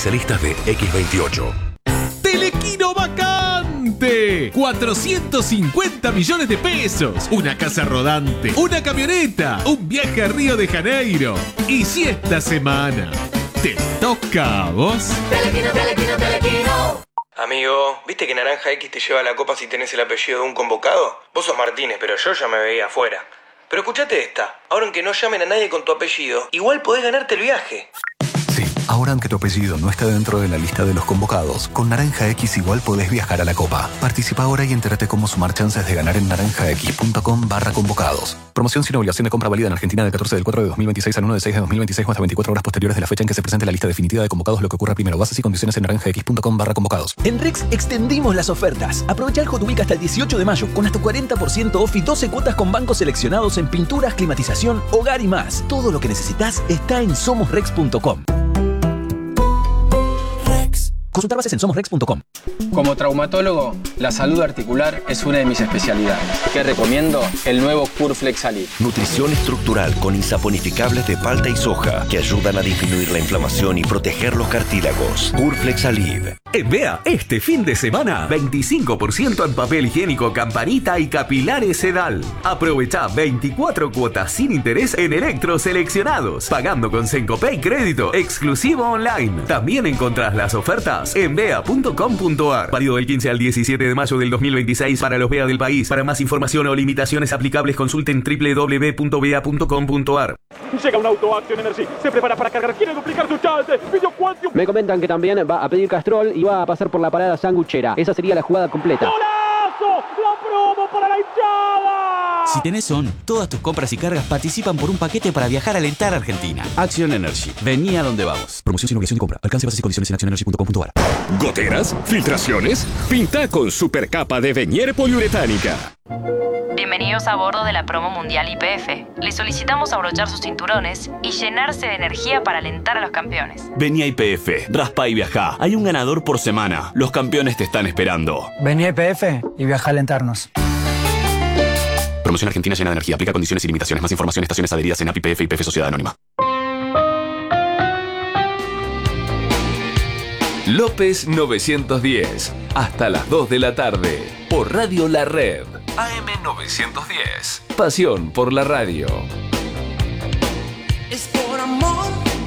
especialistas de X28. ¡Telequino vacante! 450 millones de pesos, una casa rodante, una camioneta, un viaje a Río de Janeiro. Y si esta semana te toca a vos... Telequino. Amigo, ¿viste que Naranja X te lleva la copa si tenés el apellido de un convocado? Vos sos Martínez, pero yo ya me veía afuera. Pero escuchate esta, ahora aunque no llamen a nadie con tu apellido, igual podés ganarte el viaje. Sí, ahora aunque tu apellido no está dentro de la lista de los convocados, con Naranja X igual podés viajar a la Copa. Participa ahora y entérate cómo sumar chances de ganar en naranjax.com/convocados. Promoción sin obligación de compra válida en Argentina del 14 del 4 de 2026 al 1 de 6 de 2026 o hasta 24 horas posteriores de la fecha en que se presente la lista definitiva de convocados, lo que ocurra primero. Bases y condiciones en naranjax.com/convocados. En Rex extendimos las ofertas. Aprovecha el Hot Week hasta el 18 de mayo con hasta 40% off y 12 cuotas con bancos seleccionados en pinturas, climatización, hogar y más. Todo lo que necesitas está en somosrex.com. Consultar bases en somosrex.com. Como traumatólogo, la salud articular es una de mis especialidades. ¿Qué recomiendo? El nuevo Curflex Alib. Nutrición estructural con insaponificables de palta y soja que ayudan a disminuir la inflamación y proteger los cartílagos. Curflex Alib. En Bea, este fin de semana, 25% en papel higiénico Campanita y capilares Sedal. Aprovecha 24 cuotas sin interés en electros seleccionados, pagando con Sencopay crédito exclusivo online. También encontrás las ofertas en bea.com.ar. Válido del 15 al 17 de mayo del 2026 para los Bea del país. Para más información o limitaciones aplicables, consulten www.bea.com.ar. Llega un auto Action Energy, se prepara para cargar, quiere duplicar su chance. Me comentan que también va a pedir Castrol y va a pasar por la parada sanguchera. Esa sería la jugada completa. ¡Golazo! ¡La promo para la hinchada! Si tenés ON, todas tus compras y cargas participan por un paquete para viajar a alentar a Argentina. Action Energy. Vení a donde vamos. Promoción sin obligación de compra. Alcance, bases y condiciones en actionenergy.com.ar. ¿Goteras? ¿Filtraciones? Pinta con supercapa de Venier poliuretánica. Bienvenidos a bordo de la promo mundial YPF. Les solicitamos abrochar sus cinturones y llenarse de energía para alentar a los campeones. Vení a YPF, raspa y viajá. Hay un ganador por semana. Los campeones te están esperando. Vení a YPF y viaja a alentarnos. Promoción Argentina llena de energía. Aplica condiciones y limitaciones. Más información en estaciones adheridas en API, YPF y YPF Sociedad Anónima. López 910. Hasta las 2 de la tarde. Por Radio La Red. AM 910. Pasión por la radio. Es por amor.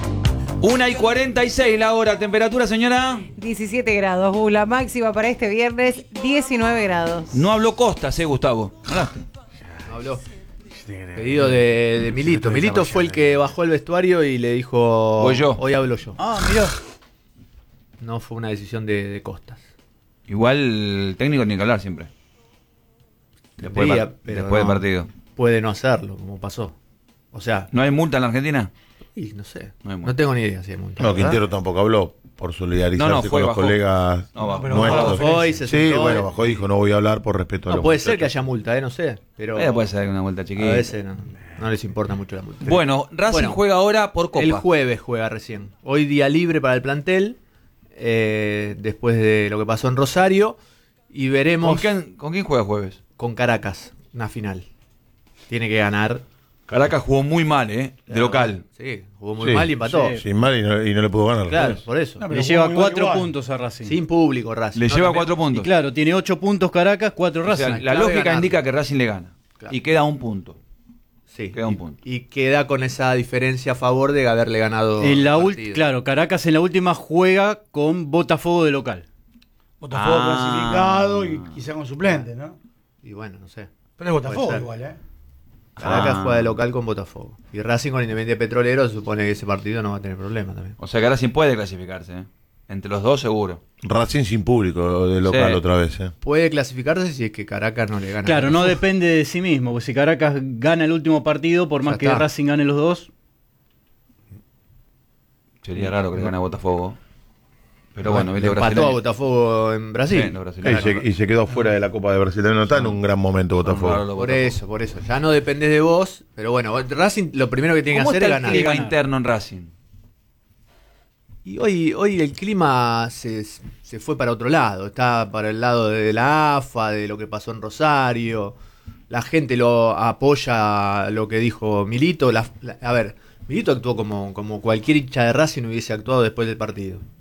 1:46 la hora. ¿Temperatura, señora? 17 grados. La máxima para este viernes, 19 grados. No habló Costas, Gustavo. No habló. Pedido de Milito. Milito fue el que bajó el vestuario y le dijo: Voy yo. Hoy hablo yo. Ah, mirá. No fue una decisión de Costas. Igual el técnico tiene que hablar siempre. Después del partido. Puede no hacerlo, como pasó. O sea. ¿No hay multa en la Argentina? Sí, no sé. No tengo ni idea si hay multa. No, Quintero tampoco habló por solidarizarse con los colegas nuestros. Bajó sí, bueno, bajó y dijo: no voy a hablar por respeto a los puede ser que haya multa, no sé. Pero puede ser una multa chiquita. A veces no les importa mucho la multa. Bueno, Racing juega ahora por Copa. El jueves juega recién. Hoy día libre para el plantel. Después de lo que pasó en Rosario. Y veremos. ¿Con quién juega jueves? Con Caracas, una final. Tiene que ganar. Caracas jugó muy mal, de local. Sí, jugó muy mal y empató. Sí, mal y no le pudo ganar. Claro, por eso. No, le lleva 4 puntos a Racing. Sin público, Racing. Le lleva 4 puntos. Y claro, tiene 8 puntos Caracas, 4 Racing. O sea, la lógica indica que Racing le gana. Claro. Y queda un punto. Sí. Queda un punto. Y queda con esa diferencia a favor de haberle ganado. Claro, Caracas en la última juega con Botafogo de local. Botafogo clasificado y quizá con suplente, ¿no? Y bueno, no sé. Pero es Botafogo igual, Caracas juega de local con Botafogo. Y Racing con Independiente Petrolero, se supone que ese partido no va a tener problema también. O sea que Racing puede clasificarse, Entre los dos seguro. Racing sin público de local otra vez, Puede clasificarse si es que Caracas no le gana. Claro, no depende de sí mismo, porque si Caracas gana el último partido, por más que Racing gane los dos. Sería raro que le gane a Botafogo. Pero bueno, empató a Botafogo en Brasil. Y se quedó fuera de la Copa de Brasil. No está en un gran momento Botafogo. Por eso. Ya no dependés de vos. Pero bueno, Racing lo primero que tiene que hacer es ganar. ¿Cómo está el clima interno en Racing? Y hoy el clima se fue para otro lado. Está para el lado de la AFA, de lo que pasó en Rosario. La gente lo apoya lo que dijo Milito. A ver, Milito actuó como cualquier hincha de Racing hubiese actuado después del partido.